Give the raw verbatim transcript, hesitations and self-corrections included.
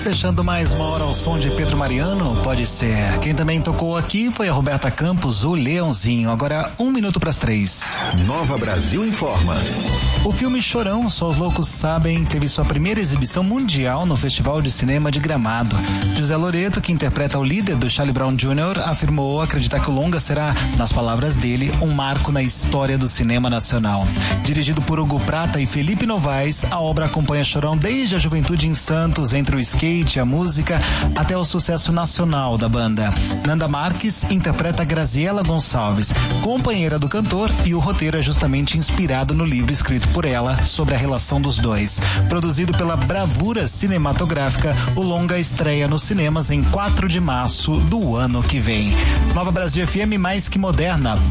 Fechando mais uma hora ao som de Pedro Mariano, pode ser. Quem também tocou aqui foi a Roberta Campos, o Leãozinho. Agora, um minuto para as três. Nova Brasil informa. O filme Chorão, Só os Loucos Sabem, teve sua primeira exibição mundial no Festival de Cinema de Gramado. José Loreto, que interpreta o líder do Charlie Brown júnior, afirmou acreditar que o longa será, nas palavras dele, um marco na história do cinema nacional. Dirigido por Hugo Prata e Felipe Novaes, a obra acompanha Chorão desde a juventude em Santos, entre o skate, a música, até o sucesso nacional da banda. Nanda Marques interpreta Graziela Gonçalves, companheira do cantor, e o roteiro é justamente inspirado no livro escrito por ela sobre a relação dos dois. Produzido pela Bravura Cinematográfica, o longa estreia nos cinemas em quatro de março do ano que vem. Nova Brasil F M mais que moderna,